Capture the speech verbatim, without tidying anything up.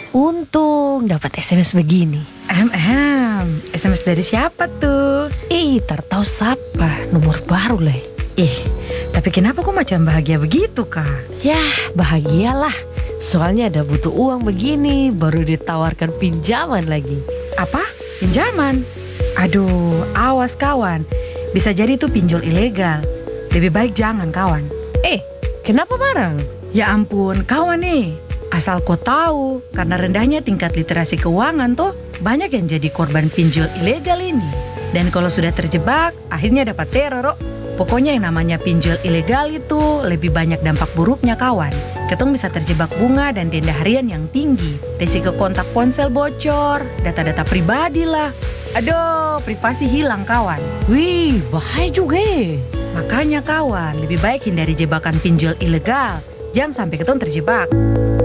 Untung dapat S M S begini. Ahem, ahem. S M S dari siapa tuh? Ih, tertahu siapa nomor baru leh. Ih, tapi kenapa kok macam bahagia begitu, Kak? Yah, bahagialah. Soalnya ada butuh uang begini, baru ditawarkan pinjaman lagi. Apa? Pinjaman? Aduh, awas kawan. Bisa jadi itu pinjol ilegal. Lebih baik jangan, kawan. Eh, kenapa barang? Ya ampun, kawan nih. Asal kau tahu, karena rendahnya tingkat literasi keuangan tuh, banyak yang jadi korban pinjol ilegal ini. Dan kalau sudah terjebak, akhirnya dapat teror. Pokoknya yang namanya pinjol ilegal itu lebih banyak dampak buruknya, kawan. Ketong bisa terjebak bunga dan denda harian yang tinggi. Risiko kontak ponsel bocor, data-data pribadi lah. Aduh, privasi hilang, kawan. Wih, bahaya juga. Makanya kawan, lebih baik hindari jebakan pinjol ilegal. Jangan sampai ketong terjebak.